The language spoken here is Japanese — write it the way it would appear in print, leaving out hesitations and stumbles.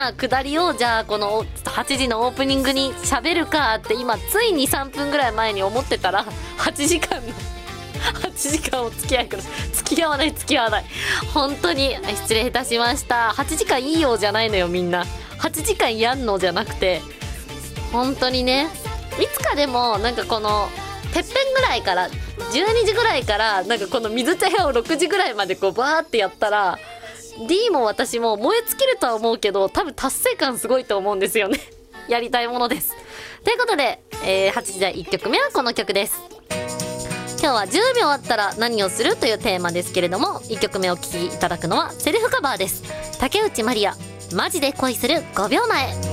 下りをじゃあこの8時のオープニングに喋るかって今ついに3分ぐらい前に思ってたら8時間お付き合いください。付き合わない本当に失礼いたしました。8時間いいよじゃないのよみんな。8時間やんのじゃなくて、本当にね、いつかでもなんかこのてっぺんぐらいから12時ぐらいからなんかこの水茶屋を6時ぐらいまでこうバーってやったら D も私も燃え尽きるとは思うけど、多分達成感すごいと思うんですよねやりたいものです。ということで、8時台1曲目はこの曲です。今日は10秒あったら何をするというテーマですけれども、1曲目お聴きいただくのはセルフカバーです。竹内まりや、マジで恋する5秒前。